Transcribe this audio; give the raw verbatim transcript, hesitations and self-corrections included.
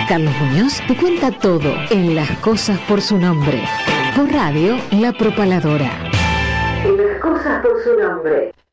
Carlos Muñoz te cuenta todo en Las Cosas por su Nombre. Por radio, La Propaladora. En Las Cosas por su Nombre.